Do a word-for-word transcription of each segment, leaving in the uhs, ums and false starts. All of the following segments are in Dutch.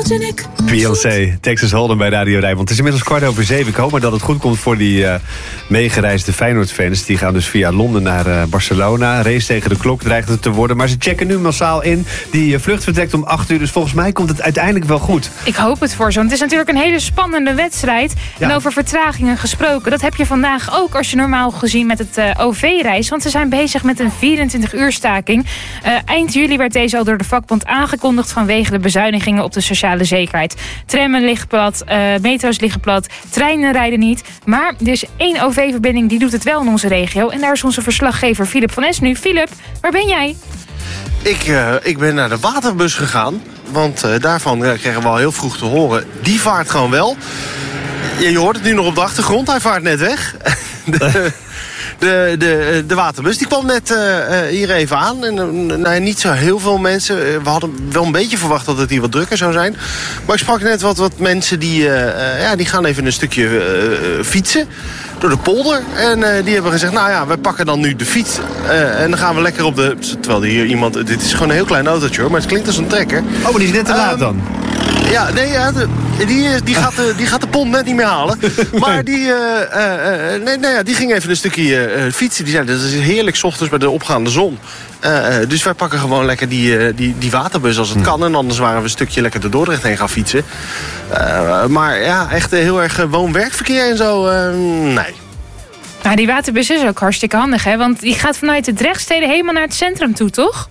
Photonic. Beyoncé, Texas Hold'em bij Radio Rijnmond. Het is inmiddels kwart over zeven. Ik hoop maar dat het goed komt voor die uh, meegereisde Feyenoord-fans. Die gaan dus via Londen naar uh, Barcelona. Race tegen de klok dreigt het te worden. Maar ze checken nu massaal in. Die uh, vlucht vertrekt om acht uur. Dus volgens mij komt het uiteindelijk wel goed. Ik hoop het voor ze. Want het is natuurlijk een hele spannende wedstrijd. Ja. En over vertragingen gesproken. Dat heb je vandaag ook als je normaal gezien met het uh, O V reist. Want ze zijn bezig met een vierentwintig uur staking. Uh, eind juli werd deze al door de vakbond aangekondigd vanwege de bezuinigingen op de sociale zekerheid. Trammen liggen plat, uh, metro's liggen plat, treinen rijden niet. Maar er is één O V-verbinding die doet het wel in onze regio. En daar is onze verslaggever Philip van Es nu. Philip, waar ben jij? Ik, uh, ik ben naar de waterbus gegaan. Want uh, daarvan uh, kregen we al heel vroeg te horen. Die vaart gewoon wel. Ja, je hoort het nu nog op de achtergrond. Hij vaart net weg. de, De, de, de waterbus die kwam net uh, hier even aan. En, uh, nou, niet zo heel veel mensen. We hadden wel een beetje verwacht dat het hier wat drukker zou zijn. Maar ik sprak net wat, wat mensen die, uh, uh, ja, die gaan even een stukje uh, fietsen. Door de polder. En uh, die hebben gezegd, nou ja, wij pakken dan nu de fiets. Uh, en dan gaan we lekker op de... Terwijl hier iemand... Dit is gewoon een heel klein autootje hoor. Maar het klinkt als een trekker. Oh, maar die is net te laat um, dan. Ja, nee, ja, de, die, die, gaat de, die gaat de pont net niet meer halen. Maar die, uh, uh, nee, nee, ja, die ging even een stukje uh, fietsen. Die zei, dat is heerlijk 's ochtends bij de opgaande zon. Uh, dus wij pakken gewoon lekker die, uh, die, die waterbus als het hmm. kan. En anders waren we een stukje lekker door Dordrecht heen gaan fietsen. Uh, maar ja, echt uh, heel erg uh, woon-werkverkeer en zo, uh, nee. Nou, die waterbus is ook hartstikke handig, hè? Want die gaat vanuit de Drechtsteden helemaal naar het centrum toe, toch?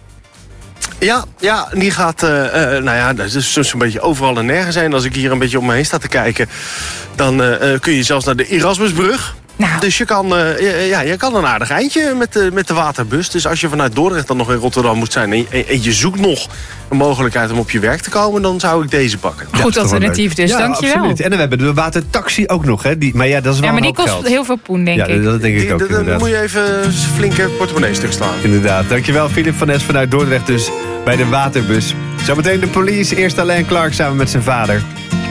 Ja, ja, die gaat, uh, uh, nou ja, dat is zo'n beetje overal en nergens zijn. Als ik hier een beetje om me heen sta te kijken, dan uh, kun je zelfs naar de Erasmusbrug. Nou. Dus je kan, uh, ja, je kan een aardig eindje met de, met de waterbus. Dus als je vanuit Dordrecht dan nog in Rotterdam moet zijn... en je, en je zoekt nog een mogelijkheid om op je werk te komen... dan zou ik deze pakken. Goed ja, alternatief dus, ja, dankjewel. Absoluut. En dan hebben we de watertaxi ook nog, hè? Die, maar ja, dat is wel ja, maar een die kost geld. heel veel poen, denk ja, ik. Ja, dat denk ik die, ook, Dan inderdaad. moet je even een flinke portemonnee-stuk slaan. Inderdaad. Dankjewel, Philip van Es vanuit Dordrecht dus bij de waterbus. Zometeen de police, eerst Alain Clark samen met zijn vader.